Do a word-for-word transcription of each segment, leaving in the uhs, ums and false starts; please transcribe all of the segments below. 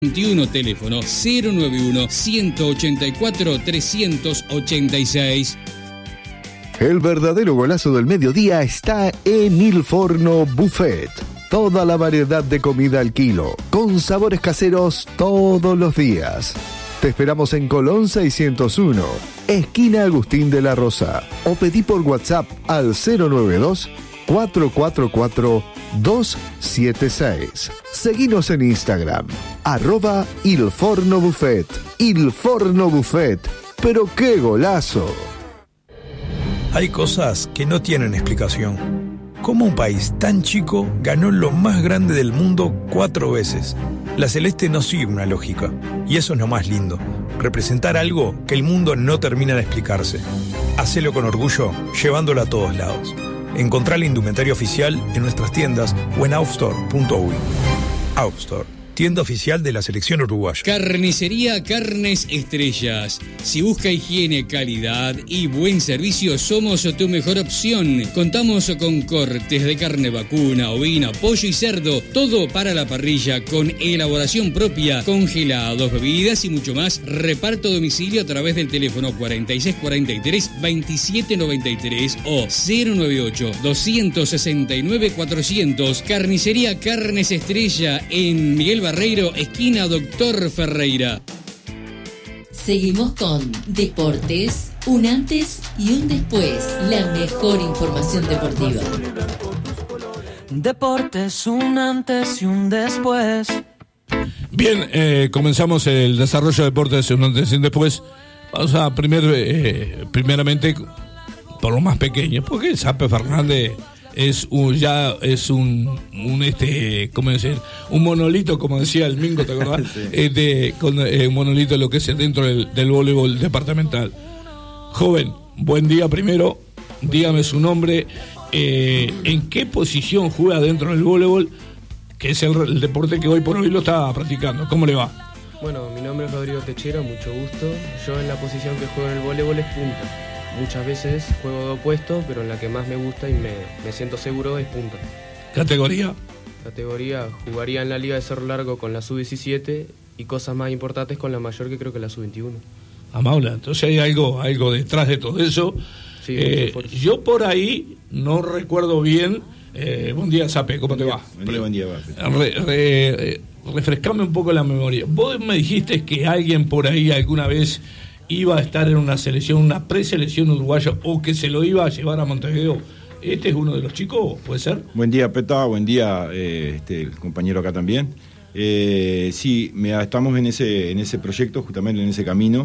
veintiuno, teléfono cero nueve uno, ciento ochenta y cuatro, trescientos ochenta y seis. El verdadero golazo del mediodía está en Il Forno Buffet. Toda la variedad de comida al kilo, con sabores caseros todos los días. Te esperamos en Colón seiscientos uno, esquina Agustín de la Rosa, o pedí por WhatsApp al cero nueve dos, cuatro cuatro cuatro, dos siete seis. Seguinos en Instagram, arroba Il Forno Buffet. Il Forno Buffet. ¡Pero qué golazo! Hay cosas que no tienen explicación. ¿Cómo un país tan chico ganó lo más grande del mundo cuatro veces? La Celeste no sigue una lógica, y eso es lo más lindo. Representar algo que el mundo no termina de explicarse. Hacelo con orgullo, llevándolo a todos lados. Encontrá la indumentaria oficial en nuestras tiendas o en outstore punto uy. Outstore, tienda oficial de la selección uruguaya. Carnicería Carnes Estrellas. Si busca higiene, calidad y buen servicio, somos tu mejor opción. Contamos con cortes de carne vacuna, ovina, pollo y cerdo. Todo para la parrilla con elaboración propia, congelados, bebidas y mucho más. Reparto a domicilio a través del teléfono cuarenta y seis cuarenta y tres, veintisiete noventa y tres o cero noventa y ocho, doscientos sesenta y nueve, cuatrocientos. Carnicería Carnes Estrella en Miguel Barreiro, esquina Doctor Ferreira. Seguimos con Deportes, un antes y un después. La mejor información deportiva. Deportes, un antes y un después. Bien, eh, comenzamos el desarrollo de Deportes, un antes y un después. Vamos a primer, eh, primeramente por lo más pequeño, porque Sape Fernández es un, ya es un, un este, ¿cómo decir? Un monolito, como decía el Mingo, ¿te acordás? Sí. Este, con, eh, un monolito lo que es dentro del, del voleibol departamental. Joven, buen día primero, dígame su nombre, eh, ¿en qué posición juega dentro del voleibol? Que es el, el deporte que hoy por hoy lo está practicando. ¿Cómo le va? Bueno, mi nombre es Rodrigo Techera, mucho gusto. Yo en la posición que juego en el voleibol es punta. Muchas veces juego de opuesto, pero en la que más me gusta y me, me siento seguro es punta. ¿Categoría? Categoría, jugaría en la Liga de Cerro Largo con la sub diecisiete y cosas más importantes con la mayor, que creo que la sub veintiuno. Ah, Maula, entonces hay algo, algo detrás de todo eso. Sí, eh, yo por ahí no recuerdo bien. Eh, buen día, Sape, ¿cómo te va? Buen día, buen día. Re, re, eh, refrescame un poco la memoria. Vos me dijiste que alguien por ahí alguna vez iba a estar en una selección, una preselección uruguaya, o que se lo iba a llevar a Montevideo. ¿Este es uno de los chicos? ¿Puede ser? Buen día, Peta, buen día, eh, este, el compañero acá también. Eh, sí, mira, estamos en ese, en ese proyecto, justamente en ese camino.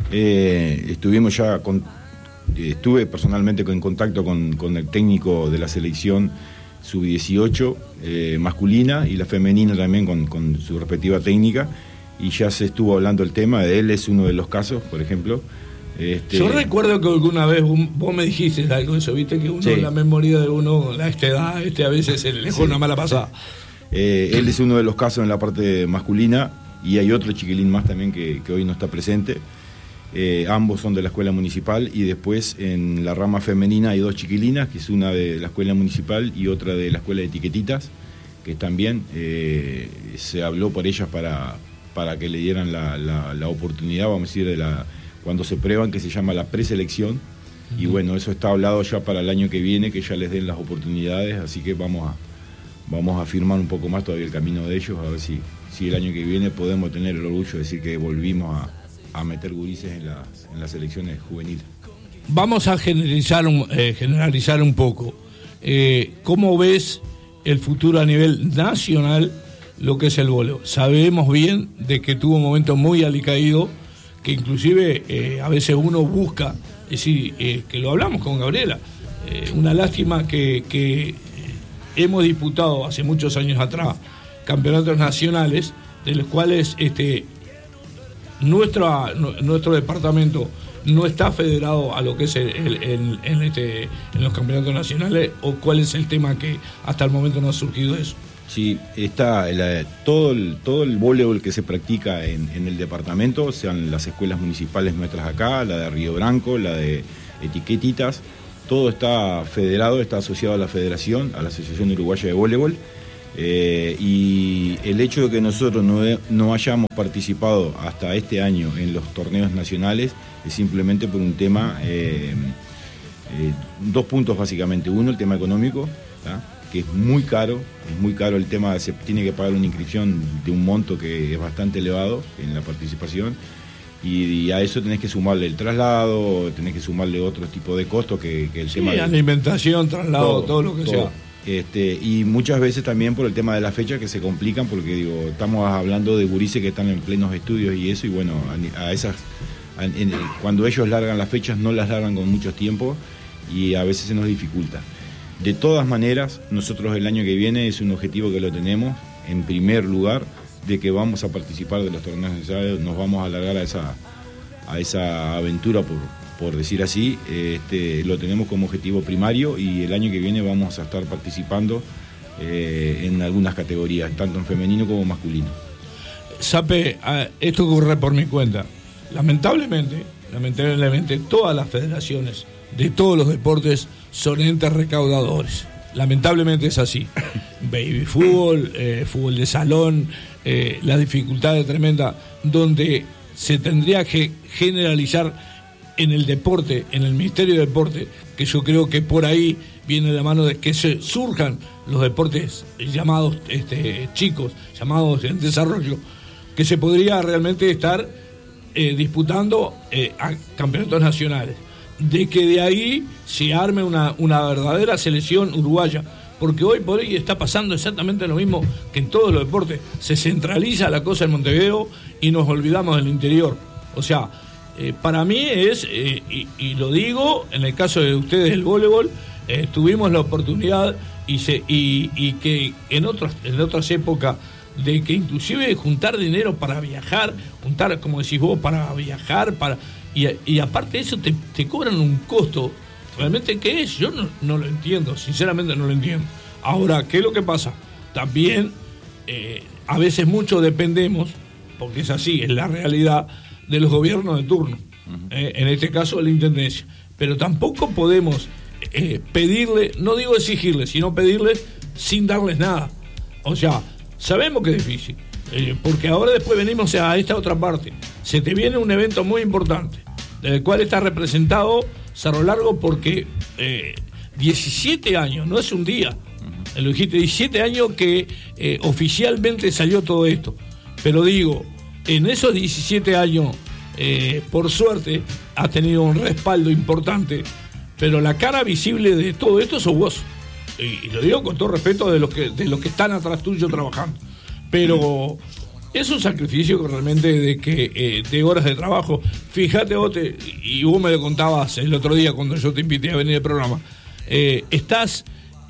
Eh, estuvimos ya con, estuve personalmente en contacto con, con el técnico de la selección sub dieciocho eh, masculina y la femenina también con, con su respectiva técnica. Y ya se estuvo hablando el tema, de él es uno de los casos, por ejemplo. Este... Yo recuerdo que alguna vez vos me dijiste algo de eso, viste, que uno, sí. La memoria de uno, a esta edad, este, a veces se le dejó sí. Una mala pasada. Eh, él es uno de los casos en la parte masculina, y hay otro chiquilín más también que, que hoy no está presente. Eh, ambos son de la escuela municipal, y después en la rama femenina hay dos chiquilinas, que es una de la escuela municipal y otra de la escuela de etiquetitas, que también eh, se habló por ellas para... para que le dieran la, la, la oportunidad, vamos a decir, de la cuando se prueban, que se llama la preselección. Uh-huh. Y bueno, eso está hablado ya para el año que viene, que ya les den las oportunidades, así que vamos a vamos a firmar un poco más todavía el camino de ellos, a ver si, si el año que viene podemos tener el orgullo de decir que volvimos a, a meter gurises en las, en las selecciones juveniles. Vamos a generalizar un, eh, generalizar un poco. Eh, ¿Cómo ves el futuro a nivel nacional lo que es el voleibol? Sabemos bien de que tuvo un momento muy alicaído, que inclusive eh, a veces uno busca, es decir, eh, que lo hablamos con Gabriela, eh, una lástima que, que hemos disputado hace muchos años atrás campeonatos nacionales, de los cuales este nuestra, nuestro departamento no está federado a lo que es el, el, el, el, este, en los campeonatos nacionales, o cuál es el tema que hasta el momento no ha surgido eso. Sí, está la, todo el todo el voleibol que se practica en, en el departamento, sean las escuelas municipales nuestras acá, la de Río Branco, la de Etiquetitas, todo está federado, está asociado a la federación, a la Asociación Uruguaya de Voleibol, Eh, y el hecho de que nosotros no, no hayamos participado hasta este año en los torneos nacionales es simplemente por un tema, eh, eh, dos puntos básicamente. Uno, el tema económico, ¿tá? Que es muy caro, es muy caro el tema, se tiene que pagar una inscripción de un monto que es bastante elevado en la participación, y, y a eso tenés que sumarle el traslado, tenés que sumarle otro tipo de costos que, que el sí, tema de alimentación, traslado, todo, todo lo que todo. sea. Este, y muchas veces también por el tema de las fechas que se complican, porque digo, estamos hablando de gurises que están en plenos estudios y eso, y bueno, a, a esas a, en, cuando ellos largan las fechas no las largan con mucho tiempo y a veces se nos dificulta. De todas maneras, nosotros el año que viene es un objetivo que lo tenemos en primer lugar, de que vamos a participar de los torneos necesarios, nos vamos a alargar a esa, a esa aventura por por decir así, este, lo tenemos como objetivo primario, y el año que viene vamos a estar participando eh, en algunas categorías, tanto en femenino como masculino. Sape, esto ocurre por mi cuenta. Lamentablemente, lamentablemente todas las federaciones de todos los deportes son entes recaudadores. Lamentablemente es así. Baby fútbol, eh, fútbol de salón, eh, la dificultad es tremenda, donde se tendría que generalizar en el deporte, en el Ministerio de Deporte, que yo creo que por ahí viene de mano de que se surjan los deportes llamados este, chicos, llamados en desarrollo, que se podría realmente estar eh, disputando eh, a campeonatos nacionales, de que de ahí se arme una, una verdadera selección uruguaya, porque hoy por hoy está pasando exactamente lo mismo que en todos los deportes, se centraliza la cosa en Montevideo y nos olvidamos del interior. O sea, Eh, para mí es, eh, y, y lo digo, en el caso de ustedes el voleibol, eh, tuvimos la oportunidad y, se, y, y que en otras, en otras épocas, de que inclusive juntar dinero para viajar, juntar, como decís vos, para viajar, para y, y aparte de eso te, te cobran un costo, realmente ¿qué es? Yo no, no lo entiendo, sinceramente no lo entiendo. Ahora, ¿qué es lo que pasa? También, eh, a veces mucho dependemos, porque es así, es la realidad, de los gobiernos de turno, uh-huh. eh, en este caso de la intendencia, pero tampoco podemos eh, pedirle, no digo exigirle, sino pedirles sin darles nada. O sea, sabemos que es difícil, eh, porque ahora después venimos a esta otra parte, se te viene un evento muy importante, del cual está representado Cerro Largo, porque eh, diecisiete años, no es un día, uh-huh. lo dijiste, diecisiete años que eh, oficialmente salió todo esto, pero digo, en esos diecisiete años, eh, por suerte, ha tenido un respaldo importante, pero la cara visible de todo esto sos vos. Y, y lo digo con todo respeto de los que de los que están atrás tuyo trabajando. Pero es un sacrificio que realmente de que eh, de horas de trabajo. Fíjate vos, te, y vos me lo contabas el otro día cuando yo te invité a venir al programa. Eh, estás...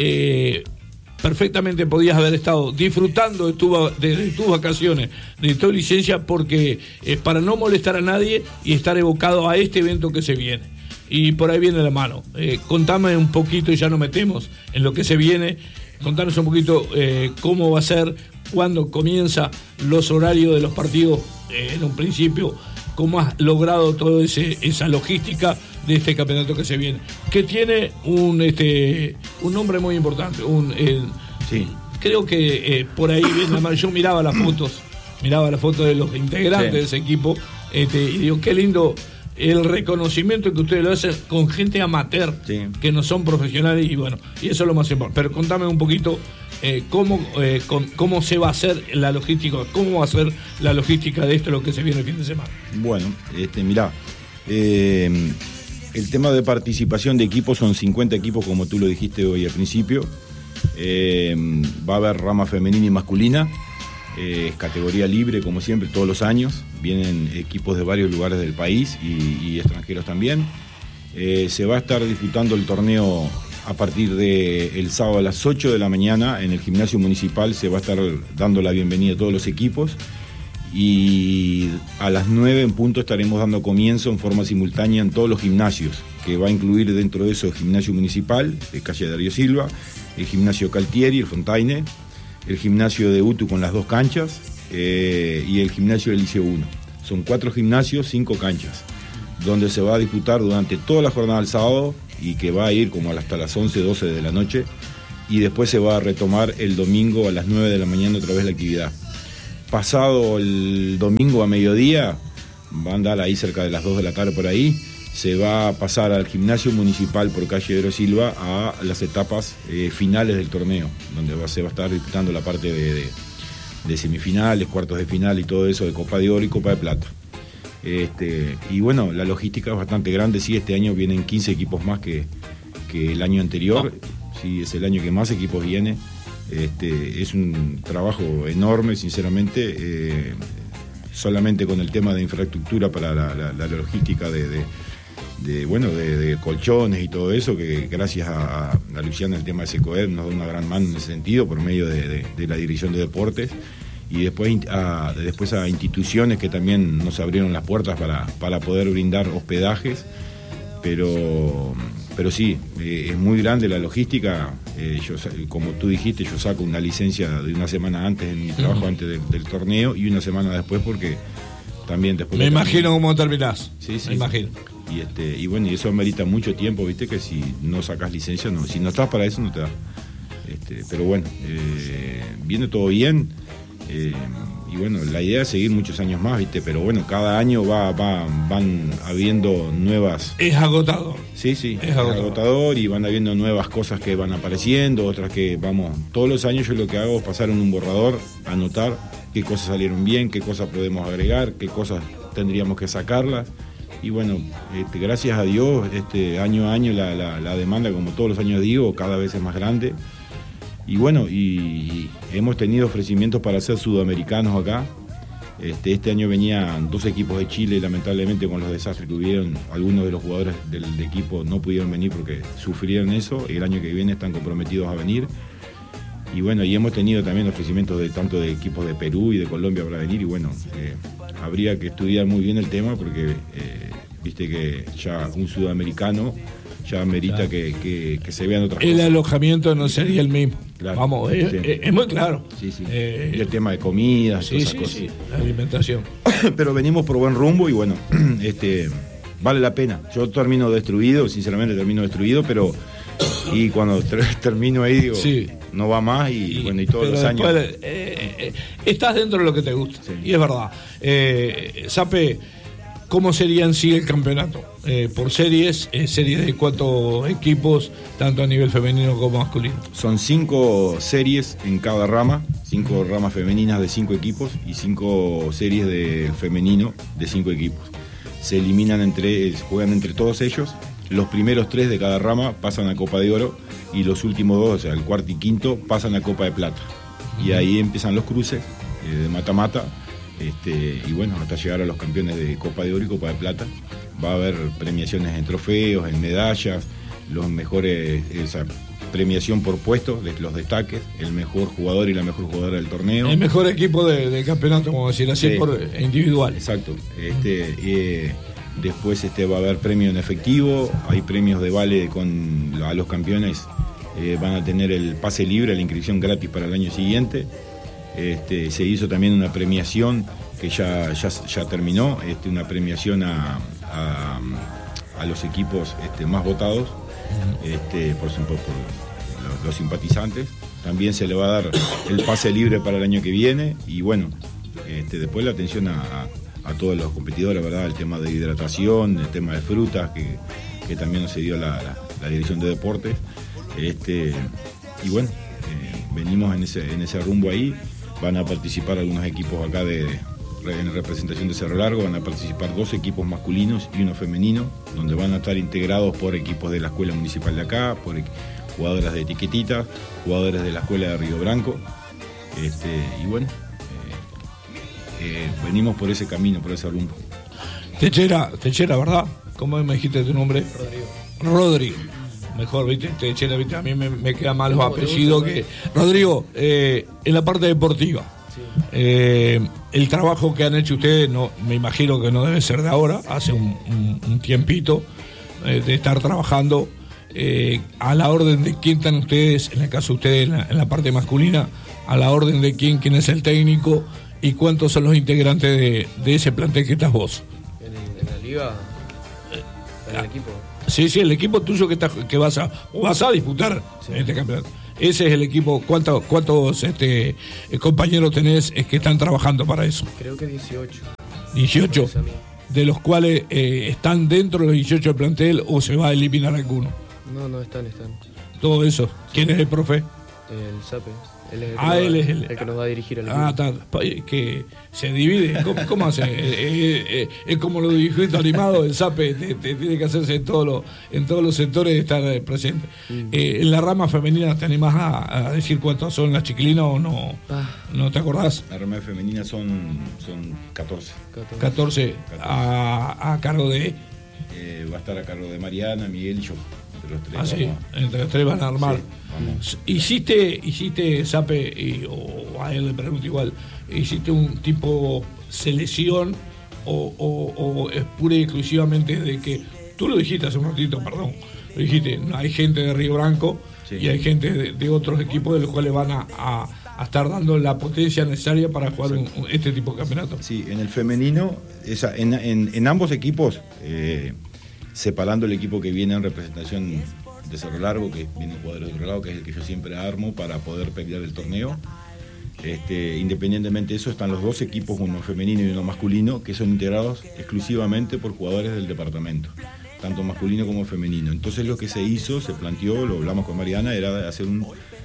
Eh, perfectamente podías haber estado disfrutando de, tu, de, de tus vacaciones, de tu licencia, porque eh, para no molestar a nadie y estar evocado a este evento que se viene. Y por ahí viene la mano. Eh, contame un poquito, y ya nos metemos en lo que se viene, contanos un poquito eh, cómo va a ser, cuándo comienza, los horarios de los partidos eh, en un principio, cómo has logrado toda esa logística de este campeonato que se viene, que tiene un este un nombre muy importante, un el, sí. creo que eh, por ahí viene, yo miraba las fotos, miraba las fotos de los integrantes sí. de ese equipo, este, y digo, qué lindo el reconocimiento que ustedes lo hacen con gente amateur, sí. que no son profesionales, y bueno, y eso es lo más importante. Pero contame un poquito eh, cómo eh, con, cómo se va a hacer la logística, cómo va a ser la logística de esto, lo que se viene el fin de semana. Bueno, este, mirá, eh, el tema de participación de equipos son cincuenta equipos, como tú lo dijiste hoy al principio. Eh, va a haber rama femenina y masculina. Es eh, categoría libre, como siempre, todos los años. Vienen equipos de varios lugares del país y, y extranjeros también. Eh, se va a estar disputando el torneo a partir del sábado a las ocho de la mañana en el gimnasio municipal. Se va a estar dando la bienvenida a todos los equipos. Y a las nueve en punto estaremos dando comienzo en forma simultánea en todos los gimnasios, que va a incluir dentro de eso el gimnasio municipal de calle Darío Silva, el gimnasio Caltieri, el Fontaine, el gimnasio de Utu con las dos canchas eh, y el gimnasio del Liceo uno. Son cuatro gimnasios, cinco canchas, donde se va a disputar durante toda la jornada del sábado, y que va a ir como hasta las once, doce de la noche. y después se va a retomar el domingo a las nueve de la mañana otra vez la actividad. Pasado el domingo a mediodía, va a andar ahí cerca de las dos de la tarde por ahí, se va a pasar al gimnasio municipal por calle Pedro Silva a las etapas eh, finales del torneo, donde va, se va a estar disputando la parte de, de, de semifinales, cuartos de final y todo eso de Copa de Oro y Copa de Plata. Este, y bueno, la logística es bastante grande, sí, este año vienen quince equipos más que, que el año anterior, sí, es el año que más equipos viene. Este, es un trabajo enorme, sinceramente, eh, solamente con el tema de infraestructura para la, la, la logística de, de, de bueno, de, de colchones y todo eso, que gracias a, a Luciana el tema de SECOED nos da una gran mano en ese sentido por medio de, de, de la Dirección de Deportes, y después a, después a instituciones que también nos abrieron las puertas para, para poder brindar hospedajes, pero... Pero sí, eh, es muy grande la logística. Eh, yo, como tú dijiste, yo saco una licencia de una semana antes en mi trabajo, uh-huh. antes del, del torneo, y una semana después porque también después... Me imagino cómo terminás. Sí, sí. Me imagino. Y, este, y bueno, y eso amerita mucho tiempo, viste, que si no sacas licencia, no, si no estás para eso, no te da. Este, pero bueno, eh, viene todo bien. Eh, y bueno, la idea es seguir muchos años más, viste, pero bueno, cada año va, va, van habiendo nuevas... Es agotador. Sí, sí, es agotador. es agotador, y van habiendo nuevas cosas que van apareciendo, otras que vamos... Todos los años yo lo que hago es pasar en un borrador, anotar qué cosas salieron bien, qué cosas podemos agregar, qué cosas tendríamos que sacarlas. Y bueno, este, gracias a Dios, este año a año la, la, la demanda, como todos los años digo, cada vez es más grande. Y bueno, y hemos tenido ofrecimientos para ser sudamericanos acá. Este, este año venían dos equipos de Chile, y lamentablemente con los desastres que hubieron, algunos de los jugadores del, del equipo no pudieron venir porque sufrieron eso. El año que viene están comprometidos a venir. Y bueno, y hemos tenido también ofrecimientos de tanto de equipos de Perú y de Colombia para venir. Y bueno, eh, habría que estudiar muy bien el tema porque eh, viste que ya un sudamericano ya merita claro. que, que, que se vean otras el cosas. El alojamiento no sería el mismo. Claro. Vamos, es, es, es muy claro. Sí, sí. Eh, y el tema de comidas, sí, todas esas sí, cosas. Sí, la alimentación. Pero venimos por buen rumbo y bueno, este vale la pena. Yo termino destruido, sinceramente termino destruido, pero y cuando ter- termino ahí digo, sí. no va más y, y bueno, y todos los años. Después, eh, eh, estás dentro de lo que te gusta, sí. Y es verdad. Eh, Sape, ¿cómo sería en sí el campeonato? Eh, por series, eh, series de cuatro equipos, tanto a nivel femenino como masculino. Son cinco series en cada rama, cinco ramas femeninas de cinco equipos y cinco series de femenino de cinco equipos. Se eliminan entre, juegan entre todos ellos. Los primeros tres de cada rama pasan a Copa de Oro y los últimos dos, o sea, el cuarto y quinto, pasan a Copa de Plata. Y ahí empiezan los cruces eh, de mata-mata. Este, y bueno, hasta llegar a los campeones de Copa de Oro y Copa de Plata. Va a haber premiaciones en trofeos, en medallas, los mejores, esa premiación por puestos, de los destaques, el mejor jugador y la mejor jugadora del torneo. El mejor equipo de, del campeonato, como decir así, sí, por individual. Exacto. Este, eh, después este, va a haber premio en efectivo, hay premios de vale con a los campeones, eh, van a tener el pase libre, la inscripción gratis para el año siguiente. Este, se hizo también una premiación que ya, ya, ya terminó, este, una premiación a, a, a los equipos este, más votados, este, por, por, por los, los simpatizantes. También se le va a dar el pase libre para el año que viene y bueno, este, después la atención a, a, a todos los competidores, ¿verdad? El tema de hidratación, el tema de frutas, que, que también nos dio la, la, la Dirección de Deportes. Este, y bueno, eh, venimos en ese, en ese rumbo ahí. Van a participar algunos equipos acá de, de en representación de Cerro Largo, van a participar dos equipos masculinos y uno femenino, donde van a estar integrados por equipos de la escuela municipal de acá, por jugadoras de etiquetita, jugadores de la escuela de Río Branco. Este, y bueno, eh, eh, venimos por ese camino, por ese rumbo. Techera, Techera, ¿verdad? ¿Cómo me dijiste tu nombre? Rodrigo. Rodrigo. Mejor, viste, Techera, viste, a mí me, me queda mal los apellidos que... Rodrigo, eh, en la parte deportiva, sí. eh, el trabajo que han hecho ustedes, no, me imagino que no debe ser de ahora, hace un, un, un tiempito eh, de estar trabajando, eh, a la orden de quién están ustedes, en el caso de ustedes en la, en la parte masculina, a la orden de quién, quién es el técnico y cuántos son los integrantes de, de ese plantel que estás vos. En, en la liga, en el equipo. Sí, sí, el equipo tuyo que, está, que vas, a, vas a disputar sí. en este campeonato. ese es el equipo. ¿Cuántos, cuántos este, compañeros tenés que están trabajando para eso? Creo que dieciocho. dieciocho, de los cuales eh, están dentro de los dieciocho del plantel o se va a eliminar alguno. No, no, están, están. Todo eso. ¿Quién es el profe? El Sape. Él es el, ah, que, él va, es el, el que nos va a dirigir al equipo. Ah, está. Que se divide. ¿Cómo, cómo hace? eh, eh, eh, es como los dibujitos animados, el Sape te, te tiene que hacerse en, todo lo, en todos los sectores de estar eh, presente. Mm. Eh, en la rama femenina, ¿te animás a, a decir cuántas son las chiquilinas o no? Ah. ¿No te acordás? La rama femenina son, son catorce. catorce, a, a cargo de... Eh, va a estar a cargo de Mariana, Miguel y yo. Entre los tres. Ah, sí, a... entre los tres van a armar. Sí, vamos. ¿Hiciste, hiciste Sape, y, o a él le pregunto igual, hiciste un tipo selección o, o, o es pura y exclusivamente de que, tú lo dijiste hace un ratito, perdón, lo dijiste, hay gente de Río Branco sí. y hay gente de, de otros equipos de los cuales van a, a, a estar dando la potencia necesaria para jugar un, este tipo de campeonato? Sí, en el femenino, esa, en, en, en ambos equipos, eh, separando el equipo que viene en representación de Cerro Largo, que viene jugadores de otro lado, que es el que yo siempre armo para poder pelear el torneo. Este, independientemente de eso, están los dos equipos, uno femenino y uno masculino, que son integrados exclusivamente por jugadores del departamento, tanto masculino como femenino. Entonces lo que se hizo, se planteó, lo hablamos con Mariana, era hacer un,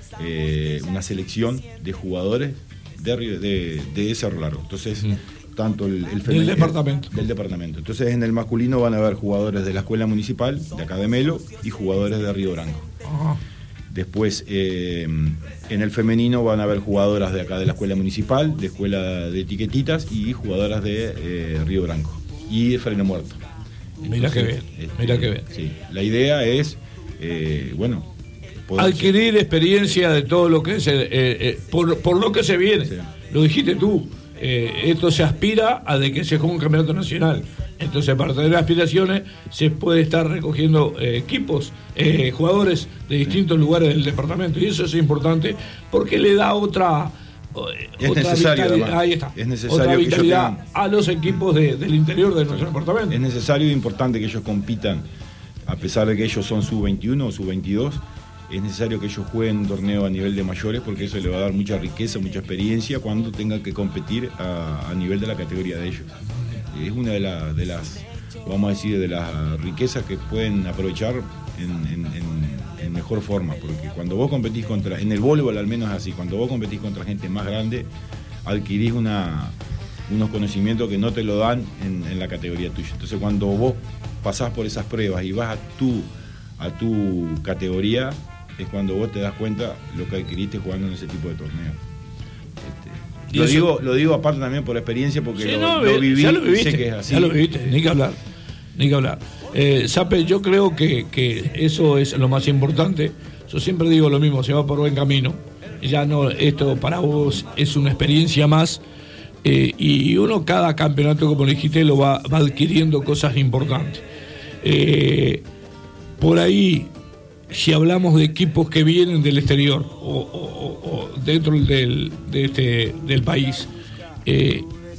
eh, una selección de jugadores de, de, de Cerro Largo. Entonces, mm. tanto el, el femenino... Del departamento. Del departamento. Entonces en el masculino van a haber jugadores de la escuela municipal, de acá de Melo, y jugadores de Río Branco. Ajá. Después, eh, en el femenino van a haber jugadoras de acá de la escuela municipal, de escuela de etiquetitas y jugadoras de eh, Río Branco y de Freno Muerto. Mira que bien, este, mira que bien. Sí, la idea es, eh, bueno... adquirir ser... experiencia de todo lo que es, eh, eh, por, por lo que se viene. Sí. Lo dijiste tú, eh, esto se aspira a de que se juegue un campeonato nacional. Entonces, para tener aspiraciones, se puede estar recogiendo eh, equipos, eh, jugadores de distintos lugares del departamento. Y eso es importante porque le da otra, es otra necesario, vitalidad, ahí está, es necesario otra vitalidad que tengan... a los equipos de, del interior de nuestro departamento. Es necesario e importante que ellos compitan, a pesar de que ellos son sub veintiuno o sub veintidós. Es necesario que ellos jueguen un torneo a nivel de mayores porque eso le va a dar mucha riqueza, mucha experiencia cuando tengan que competir a, a nivel de la categoría de ellos. Es una de, la, de las, vamos a decir, de las riquezas que pueden aprovechar en, en, en, en mejor forma, porque cuando vos competís contra, en el voleibol al menos es así, cuando vos competís contra gente más grande, adquirís una, unos conocimientos que no te lo dan en, en la categoría tuya. Entonces cuando vos pasás por esas pruebas y vas a tu, a tu categoría, es cuando vos te das cuenta lo que adquiriste jugando en ese tipo de torneos. Este, lo, digo, lo digo aparte también por experiencia porque sí, lo, no, lo viví ya lo viviste, y sé que es así. Ya lo viviste, ni que hablar, ni que hablar. Eh, Sape, yo creo que, que eso es lo más importante. Yo siempre digo lo mismo, se va por buen camino. Ya no, esto para vos es una experiencia más. Eh, y uno cada campeonato, como dijiste, lo va, va adquiriendo cosas importantes. Eh, por ahí, si hablamos de equipos que vienen del exterior o, o, o dentro del, de este, del país, eh,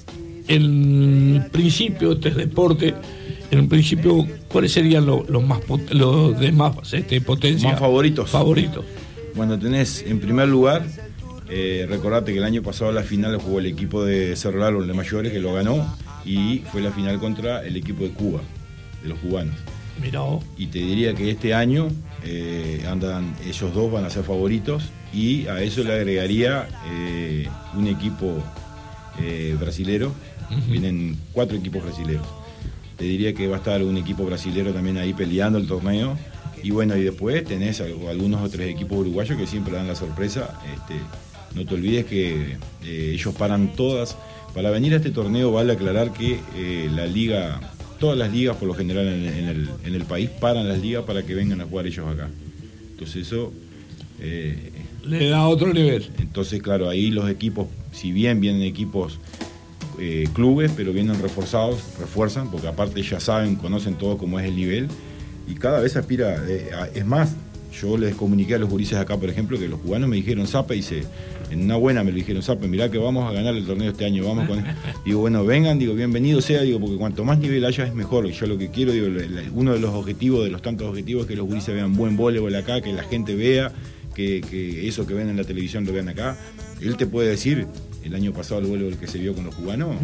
en principio este deporte, en un principio, ¿cuáles serían los, los más los de más este, potencia? Más favoritos. Favoritos. Bueno, tenés en primer lugar, eh, recordate que el año pasado la final jugó el equipo de Cerro Largo de mayores, que lo ganó, y fue la final contra el equipo de Cuba, de los cubanos. Mirá. Y te diría que este año eh, andan, ellos dos van a ser favoritos, y a eso le agregaría eh, un equipo eh, brasilero. Uh-huh. Vienen cuatro equipos brasileros. Te diría que va a estar un equipo brasilero también ahí peleando el torneo. Y bueno, y después tenés algunos otros equipos uruguayos que siempre dan la sorpresa. Este, no te olvides que eh, ellos paran todas. Para venir a este torneo vale aclarar que eh, la liga, todas las ligas por lo general en, en, el, en el país paran las ligas para que vengan a jugar ellos acá. Entonces eso... Eh, le da otro nivel. Entonces claro, ahí los equipos, si bien vienen equipos... Eh, clubes, pero vienen reforzados, refuerzan, porque aparte ya saben, conocen todo cómo es el nivel, y cada vez aspira, eh, a, es más, yo les comuniqué a los gurises acá, por ejemplo, que los cubanos me dijeron, Sape, y se, en una buena me lo dijeron, Sape, mirá que vamos a ganar el torneo este año, vamos con... Digo, bueno, vengan, digo, bienvenido sea, digo, porque cuanto más nivel haya es mejor, y yo lo que quiero, digo, uno de los objetivos, de los tantos objetivos, es que los gurises vean buen voleibol acá, que la gente vea, que, que eso que ven en la televisión lo vean acá. Él te puede decir, el año pasado el voleibol que se vio con los cubanos,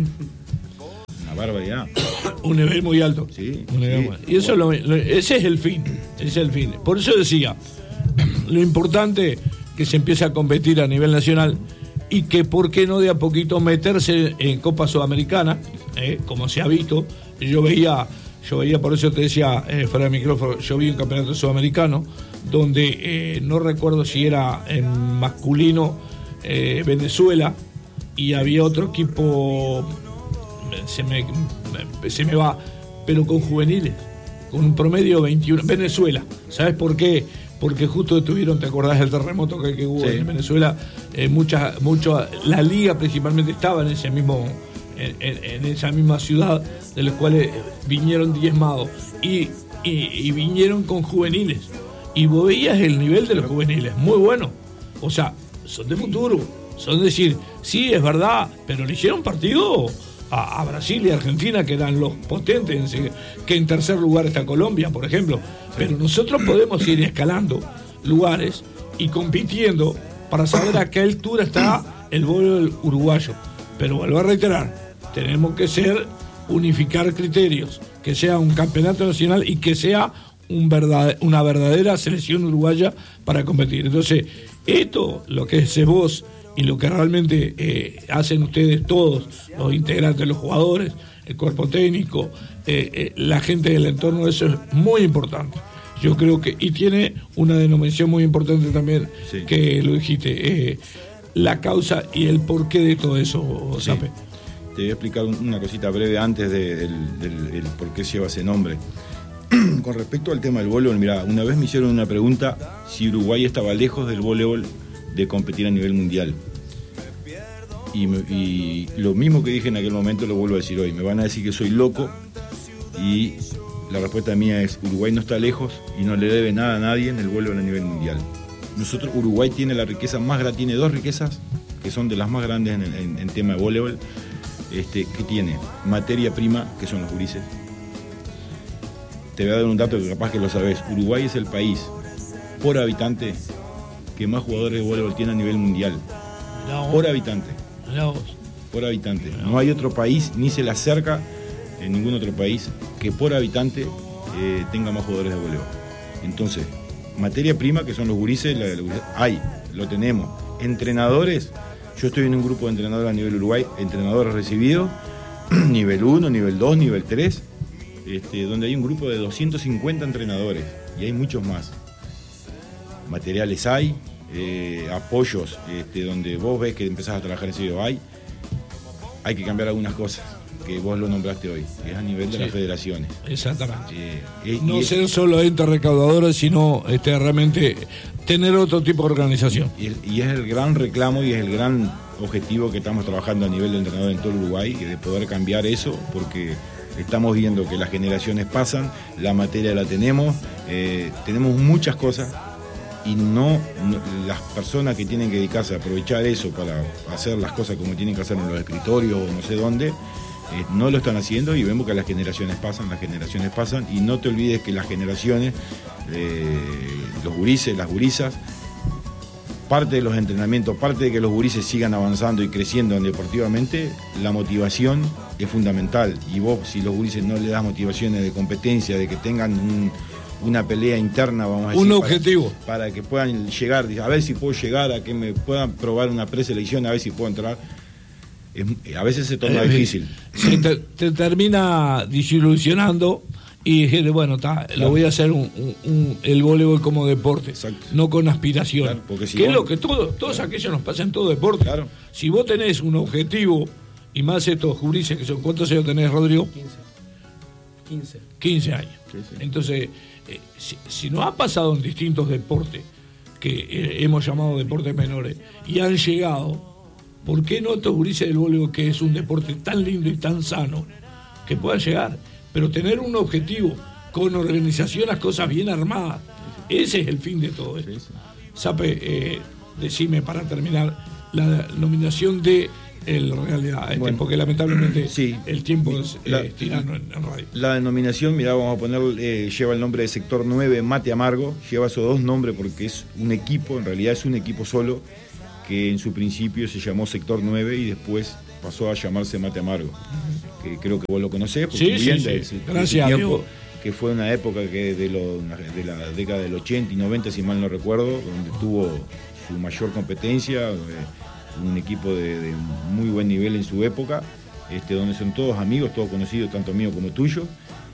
una barbaridad. Un nivel muy alto. Sí. Un nivel sí. muy... Y eso lo, lo, ese es el fin. Ese es el fin. Por eso decía, lo importante que se empiece a competir a nivel nacional y que por qué no de a poquito meterse en Copa Sudamericana, eh, como se ha visto. Yo veía, yo veía, por eso te decía, eh, fuera de micrófono, yo vi un campeonato sudamericano donde eh, no recuerdo si era en masculino eh, Venezuela y había otro equipo, se me, se me va, pero con juveniles, con un promedio veintiuno, Venezuela. ¿Sabes por qué? Porque justo tuvieron, ¿te acordás del terremoto que, que hubo sí. en Venezuela? Eh, mucha, mucho, la liga principalmente estaba en ese mismo, en, en, en esa misma ciudad, de los cuales vinieron diezmados y, y, y vinieron con juveniles. Y vos veías el nivel de los juveniles, muy bueno. O sea, son de futuro. Son decir, sí, es verdad, pero le hicieron partido a, a Brasil y Argentina, que eran los potentes, que en tercer lugar está Colombia, por ejemplo. Pero nosotros podemos ir escalando lugares y compitiendo para saber a qué altura está el voleibol uruguayo. Pero vuelvo a reiterar, tenemos que ser, unificar criterios, que sea un campeonato nacional y que sea un verdad, una verdadera selección uruguaya para competir. Entonces, esto, lo que es vos y lo que realmente eh, hacen ustedes todos, los integrantes, los jugadores, el cuerpo técnico, eh, eh, la gente del entorno, eso es muy importante. Yo creo que, y tiene una denominación muy importante también, sí. que lo dijiste, eh, la causa y el porqué de todo eso, sí. Sape. Te voy a explicar una cosita breve antes de, del, del, del por qué lleva ese nombre. Con respecto al tema del voleibol, mirá, una vez me hicieron una pregunta si Uruguay estaba lejos del voleibol de competir a nivel mundial. Y, me, y lo mismo que dije en aquel momento lo vuelvo a decir hoy. Me van a decir que soy loco y la respuesta mía es: Uruguay no está lejos y no le debe nada a nadie en el voleibol a nivel mundial. Nosotros, Uruguay tiene la riqueza más grande, tiene dos riquezas que son de las más grandes en, en, en tema de voleibol, este, que tiene materia prima, que son los gurises. Te voy a dar un dato que capaz que lo sabés. Uruguay es el país por habitante que más jugadores de voleibol tiene a nivel mundial. Por habitante. Por habitante. No hay otro país, ni se le acerca en ningún otro país, que por habitante eh, tenga más jugadores de voleibol. Entonces, materia prima, que son los gurises, la, la, hay, lo tenemos. Entrenadores, yo estoy en un grupo de entrenadores a nivel Uruguay, entrenadores recibidos, nivel uno, nivel dos, nivel tres, este, donde hay un grupo de doscientos cincuenta entrenadores, y hay muchos más. Materiales hay, eh, apoyos, este, donde vos ves que empezás a trabajar en serio, hay. Hay que cambiar algunas cosas, que vos lo nombraste hoy, que es a nivel de sí, las federaciones. Exactamente. Eh, es, no es, ser solo entes recaudadores, sino este, realmente tener otro tipo de organización. Y, y es el gran reclamo y es el gran objetivo que estamos trabajando a nivel de entrenador en todo Uruguay, de poder cambiar eso, porque estamos viendo que las generaciones pasan, la materia la tenemos, eh, tenemos muchas cosas, y no, no las personas que tienen que dedicarse a aprovechar eso para hacer las cosas como tienen que hacer en los escritorios o no sé dónde, eh, no lo están haciendo, y vemos que las generaciones pasan, las generaciones pasan, y no te olvides que las generaciones, eh, los gurises, las gurisas, parte de los entrenamientos, parte de que los gurises sigan avanzando y creciendo deportivamente, la motivación es fundamental, y vos, si los gurises no le das motivaciones de competencia, de que tengan un una pelea interna, vamos a decir, un objetivo para, para que puedan llegar, a ver si puedo llegar, a que me puedan probar una preselección, a ver si puedo entrar. Es, a veces se torna eh, difícil. Se te, te termina desilusionando y dijiste, bueno, ta, claro, lo voy a hacer un, un, un, el voleibol como deporte. Exacto. No con aspiración. Claro, porque si que vos, es lo que todo, todos claro, aquellos nos pasa en todo deporte. Claro. Si vos tenés un objetivo, y más estos jurises que son, ¿cuántos años tenés, Rodrigo? quince. quince años. Sí, sí. Entonces, eh, si, si nos ha pasado en distintos deportes, que eh, hemos llamado deportes menores, y han llegado, ¿por qué no estos gurises del voleibol, que es un deporte tan lindo y tan sano, que puedan llegar? Pero tener un objetivo, con organización, las cosas bien armadas, ese es el fin de todo esto. Sí, sí. Sape, eh, decime para terminar, la nominación de en realidad, este, Bueno, porque lamentablemente sí. el tiempo es La- eh, tirano en, en radio. La denominación, mirá, vamos a poner, eh, lleva el nombre de Sector nueve Mate Amargo, lleva esos dos nombres porque es un equipo, en realidad es un equipo solo, que en su principio se llamó Sector nueve y después pasó a llamarse Mate Amargo, que creo que vos lo conocés, porque Sí, bien sí, de sí. ese- de ese Gracias a tiempo, Dios. que fue una época que de, lo- de la década del ochenta y noventa, si mal no recuerdo, donde tuvo su mayor competencia, eh, un equipo de, de muy buen nivel en su época, este, donde son todos amigos, todos conocidos, tanto mío como tuyo.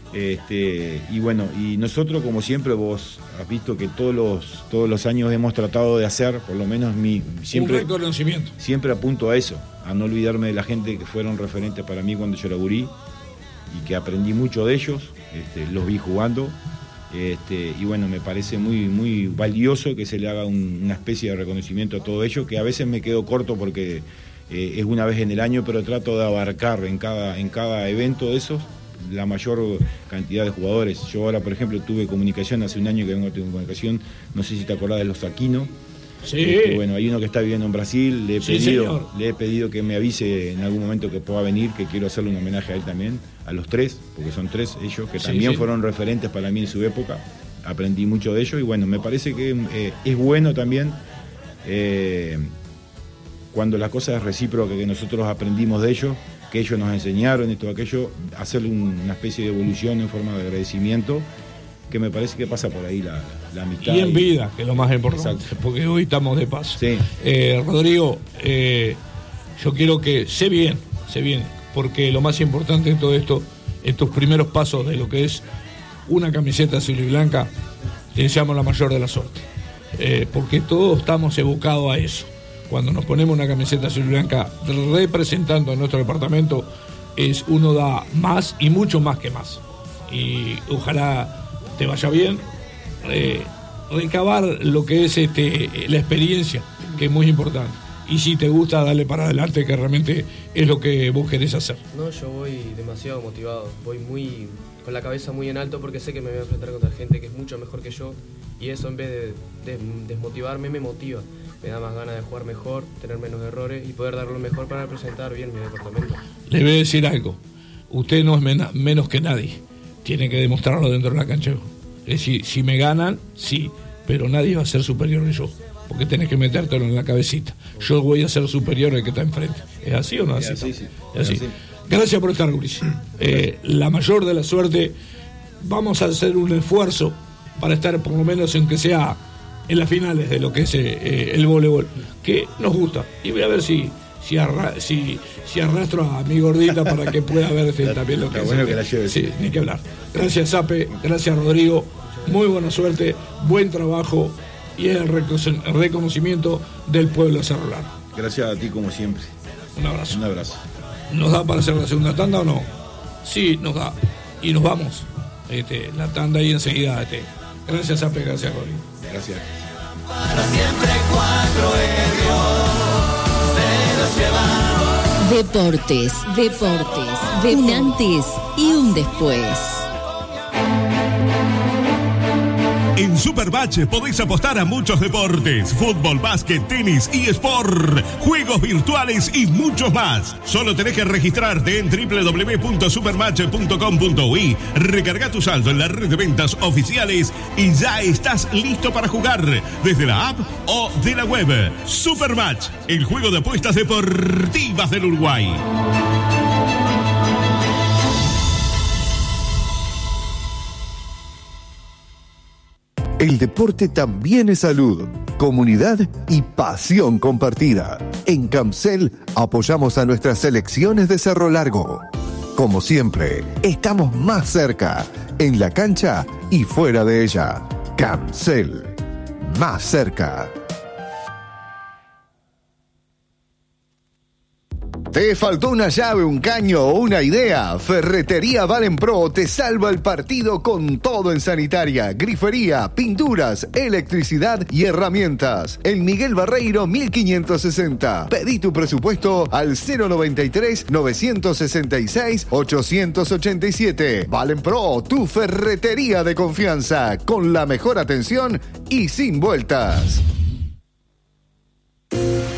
Este, y bueno, y nosotros, como siempre, vos has visto que todos los, todos los años hemos tratado de hacer, por lo menos mi, siempre, Un reconocimiento. siempre apunto a eso, a no olvidarme de la gente que fueron referentes para mí cuando yo laburí y que aprendí mucho de ellos, este, los vi jugando. Este, y bueno, me parece muy, muy valioso que se le haga un- una especie de reconocimiento a todo ello, que a veces me quedo corto porque eh, es una vez en el año, pero trato de abarcar en cada, en cada evento de esos la mayor cantidad de jugadores. Yo ahora, por ejemplo, tuve comunicación, hace un año que vengo teniendo comunicación, no sé si te acordás de los Aquino. Sí. Este, bueno, hay uno que está viviendo en Brasil, le he, Sí, pedido, señor. le he pedido que me avise en algún momento que pueda venir, que quiero hacerle un homenaje a él también, a los tres, porque son tres ellos que Sí, también sí. fueron referentes para mí en su época, aprendí mucho de ellos y bueno, me parece que eh, es bueno también eh, cuando la cosa es recíproca, que nosotros aprendimos de ellos, que ellos nos enseñaron esto, aquello, hacerle un- una especie de evolución en forma de agradecimiento, que me parece que pasa por ahí la, la amistad. Y en vida, que es lo más importante, Exacto. porque hoy estamos de paso. Sí. Eh, Rodrigo, eh, yo quiero que sé bien, sé bien, porque lo más importante en todo esto, en tus primeros pasos de lo que es una camiseta azul y blanca, te deseamos la mayor de la suerte. Eh, porque todos estamos evocados a eso. Cuando nos ponemos una camiseta azul y blanca representando a nuestro departamento, es uno da más y mucho más que más. Y ojalá te vaya bien. Eh, recabar lo que es este, la experiencia, que es muy importante. Y si te gusta, dale para adelante, que realmente es lo que vos querés hacer. No, yo voy demasiado motivado, voy muy con la cabeza muy en alto porque sé que me voy a enfrentar contra gente que es mucho mejor que yo y eso en vez de, de desmotivarme me motiva, me da más ganas de jugar mejor, tener menos errores y poder dar lo mejor para representar bien mi departamento. Le voy a decir algo, usted no es mena- menos que nadie, tiene que demostrarlo dentro de la cancha. Es decir, si me ganan, sí, pero nadie va a ser superior a yo, porque tenés que metértelo en la cabecita. Yo voy a ser superior al que está enfrente. ¿Es así o no es Es así? así, sí. Es así. Es así. Gracias por estar, Ulises. Eh, la mayor de la suerte. Vamos a hacer un esfuerzo para estar por lo menos en que sea en las finales de lo que es eh, eh, el voleibol, que nos gusta. Y voy a ver si si, arra- si, si arrastro a mi gordita para que pueda ver este, también lo que Está es. bueno el- que la lleve. Sí, ni que hablar. Gracias, Zape. Gracias, Rodrigo. Muy buena suerte, buen trabajo y el recono- el reconocimiento del pueblo de Cerro Largo. Gracias a ti como siempre. Un abrazo. Un abrazo. ¿Nos da para hacer la segunda tanda o no? Sí, nos da. Y nos vamos. Este, la tanda ahí enseguida. Este. Gracias, Zape. Gracias, Rodrigo. Gracias. Deportes, deportes, de un antes y un después. En Supermatch podéis apostar a muchos deportes: fútbol, básquet, tenis, eSport, juegos virtuales y muchos más. Solo tenés que registrarte en doble u doble u doble u punto supermatch punto com punto uy, recarga tu saldo en la red de ventas oficiales y ya estás listo para jugar desde la app o de la web. Supermatch, el juego de apuestas deportivas del Uruguay. El deporte también es salud, comunidad y pasión compartida. En Camcel apoyamos a nuestras selecciones de Cerro Largo. Como siempre, estamos más cerca, en la cancha y fuera de ella. Camcel, más cerca. ¿Te faltó una llave, un caño o una idea? Ferretería Valen Pro te salva el partido con todo en sanitaria, grifería, pinturas, electricidad y herramientas. En Miguel Barreiro mil quinientos sesenta. Pedí tu presupuesto al cero noventa y tres, novecientos sesenta y seis, ochocientos ochenta y siete. Valen Pro, tu ferretería de confianza, con la mejor atención y sin vueltas.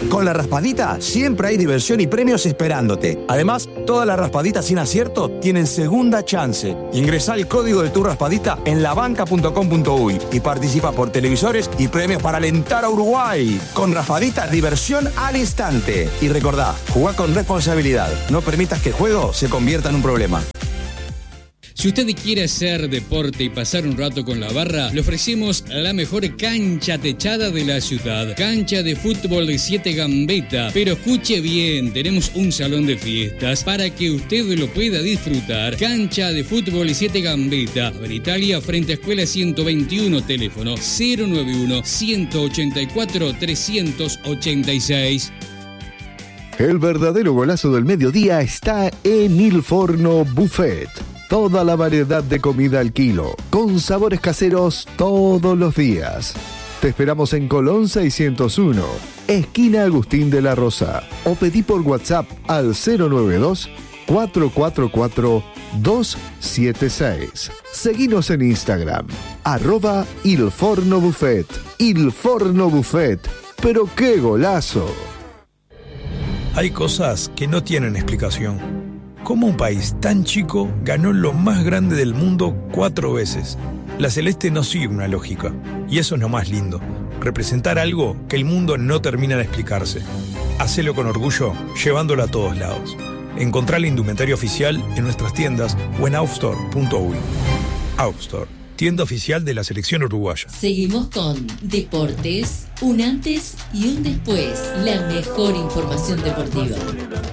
Con la raspadita siempre hay diversión y premios esperándote. Además, todas las raspaditas sin acierto tienen segunda chance. Ingresá el código de tu raspadita en labanca punto com punto uy y participa por televisores y premios para alentar a Uruguay. Con raspadita, diversión al instante. Y recordá, jugá con responsabilidad. No permitas que el juego se convierta en un problema. Si usted quiere hacer deporte y pasar un rato con la barra, le ofrecemos la mejor cancha techada de la ciudad. Cancha de fútbol de siete Gambetta. Pero escuche bien, tenemos un salón de fiestas para que usted lo pueda disfrutar. Cancha de fútbol de siete Gambetta. En Italia, frente a Escuela ciento veintiuno, teléfono cero nueve uno, ciento ochenta y cuatro, trescientos ochenta y seis. El verdadero golazo del mediodía está en Il Forno Buffet. Toda la variedad de comida al kilo, con sabores caseros todos los días. Te esperamos en Colón seiscientos uno, esquina Agustín de la Rosa, o pedí por WhatsApp al cero nueve dos, cuatro cuatro cuatro, dos siete seis. Seguinos en Instagram, arroba Il Forno Buffet. Il Forno Buffet. ¡Pero qué golazo! Hay cosas que no tienen explicación. ¿Cómo un país tan chico ganó lo más grande del mundo cuatro veces? La Celeste no sigue una lógica, y eso es lo más lindo, representar algo que el mundo no termina de explicarse. Hacelo con orgullo, llevándolo a todos lados. Encontrá la indumentaria oficial en nuestras tiendas o en outstore punto uy. Outstore, tienda oficial de la selección uruguaya. Seguimos con Deportes, un antes y un después, la mejor información deportiva.